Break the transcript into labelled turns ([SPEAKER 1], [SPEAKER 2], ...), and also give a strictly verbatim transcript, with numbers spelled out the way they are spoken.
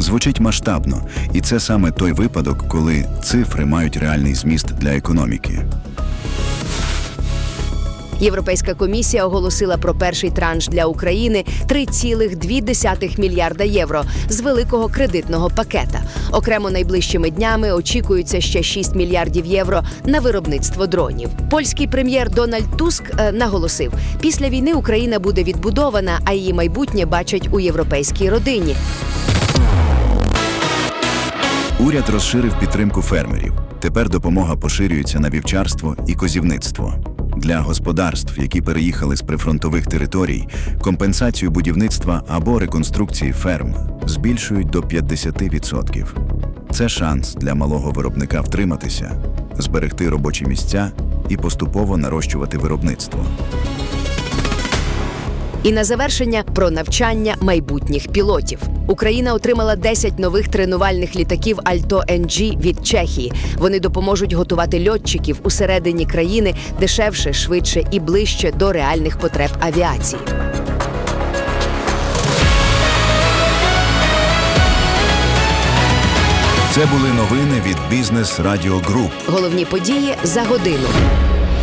[SPEAKER 1] Звучить масштабно, і це саме той випадок, коли цифри мають реальний зміст для економіки.
[SPEAKER 2] Європейська комісія оголосила про перший транш для України – три цілих дві десятих мільярда євро з великого кредитного пакета. Окремо найближчими днями очікується ще шість мільярдів євро на виробництво дронів. Польський прем'єр Дональд Туск е, наголосив, після війни Україна буде відбудована, а її майбутнє бачать у європейській родині.
[SPEAKER 1] Уряд розширив підтримку фермерів. Тепер допомога поширюється на вівчарство і козівництво. Для господарств, які переїхали з прифронтових територій, компенсацію будівництва або реконструкції ферм збільшують до п'ятдесят відсотків. Це шанс для малого виробника втриматися, зберегти робочі місця і поступово нарощувати виробництво.
[SPEAKER 2] І на завершення про навчання майбутніх пілотів. Україна отримала десять нових тренувальних літаків Альто-ен джі від Чехії. Вони допоможуть готувати льотчиків усередині країни дешевше, швидше і ближче до реальних потреб авіації.
[SPEAKER 1] Це були новини від Бізнес Радіо Груп.
[SPEAKER 2] Головні події за годину.